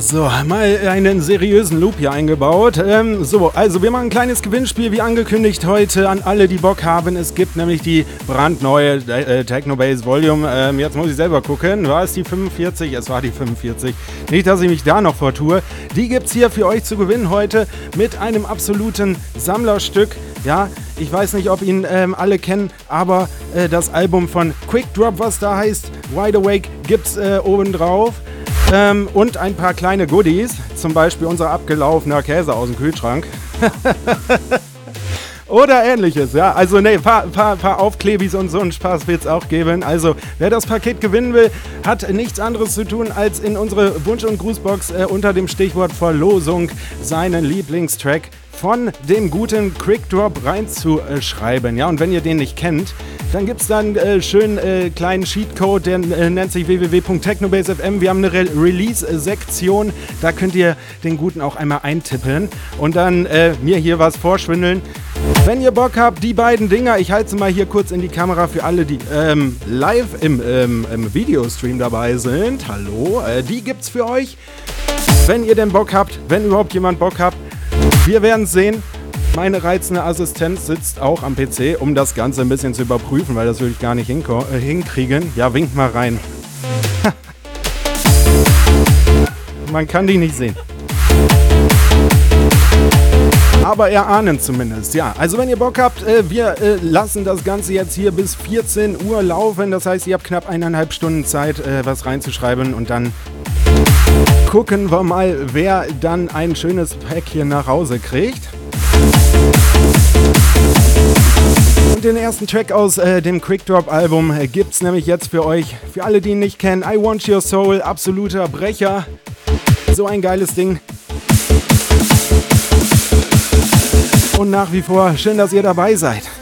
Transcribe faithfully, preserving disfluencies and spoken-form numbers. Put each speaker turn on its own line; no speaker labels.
So, mal einen seriösen Loop hier eingebaut. Ähm, so, also wir machen ein kleines Gewinnspiel, wie angekündigt heute, an alle, die Bock haben. Es gibt nämlich die brandneue äh, Technobase Volume. Ähm, jetzt muss ich selber gucken. War es die fünfundvierzig? Es war die fünfundvierzig. Nicht, dass ich mich da noch vortue. Die gibt es hier für euch zu gewinnen heute mit einem absoluten Sammlerstück. Ja, ich weiß nicht, ob ihn ähm, alle kennen, aber äh, das Album von Quick Drop, was da heißt, Wide Awake, gibt's äh, oben drauf. Ähm, und ein paar kleine Goodies, zum Beispiel unser abgelaufener Käse aus dem Kühlschrank. Oder ähnliches, ja. Also ne, ein paar, paar, paar Aufklebis und so einen Spaß wird es auch geben. Also wer das Paket gewinnen will, hat nichts anderes zu tun, als in unsere Wunsch- und Grußbox äh, unter dem Stichwort Verlosung seinen Lieblingstrack von dem guten Quick Drop reinzuschreiben. Ja, und wenn ihr den nicht kennt, dann gibt es da einen äh, schönen äh, kleinen Cheatcode, der äh, nennt sich w w w punkt technobase punkt f m. Wir haben eine Re Release-Sektion, da könnt ihr den guten auch einmal eintippen und dann äh, mir hier was vorschwindeln. Wenn ihr Bock habt, die beiden Dinger, ich halte sie mal hier kurz in die Kamera für alle, die ähm, live im, ähm, im Videostream dabei sind. Hallo, äh, die gibt's für euch. Wenn ihr denn Bock habt, wenn überhaupt jemand Bock habt, wir werden es sehen. Meine reizende Assistenz sitzt auch am P C, um das Ganze ein bisschen zu überprüfen, weil das würde ich gar nicht äh, hinkriegen. Ja, winkt mal rein. Man kann die nicht sehen. Aber erahnen zumindest, ja. Also wenn ihr Bock habt, äh, wir äh, lassen das Ganze jetzt hier bis vierzehn Uhr laufen. Das heißt, ihr habt knapp eineinhalb Stunden Zeit, äh, was reinzuschreiben und dann gucken wir mal, wer dann ein schönes Päckchen nach Hause kriegt. Und den ersten Track aus äh, dem Quick Drop Album äh, gibt's nämlich jetzt für euch. Für alle, die ihn nicht kennen, I Want Your Soul, absoluter Brecher. So ein geiles Ding. Und nach wie vor schön, dass ihr dabei seid.